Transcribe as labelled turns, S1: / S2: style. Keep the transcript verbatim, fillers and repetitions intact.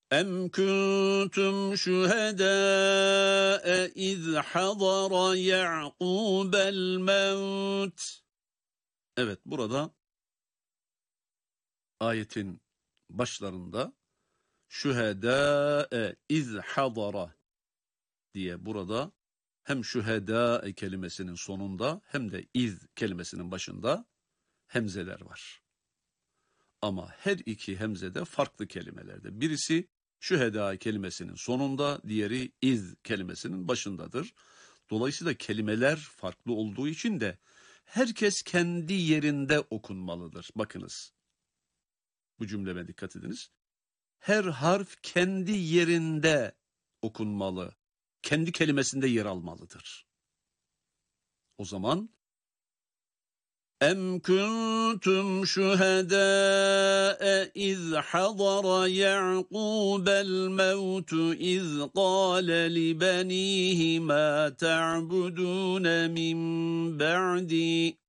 S1: Em kuntum şuhedâe iz hadara Ya'qubel mevt. Evet, burada ayetin başlarında şuhedâe iz hadara diye burada hem şuhedâe kelimesinin sonunda hem de iz kelimesinin başında hemzeler var. Ama her iki hemze de farklı kelimelerde. Birisi şühedâ kelimesinin sonunda, diğeri iz kelimesinin başındadır. Dolayısıyla kelimeler farklı olduğu için de herkes kendi yerinde okunmalıdır. Bakınız, bu cümleme dikkat ediniz. Her harf kendi yerinde okunmalı, kendi kelimesinde yer almalıdır. O zaman Em kuntum şuhedâe iz hadara Ya'qubel mevtu iz qâle li benîhi mâ te'budûne min ba'dî.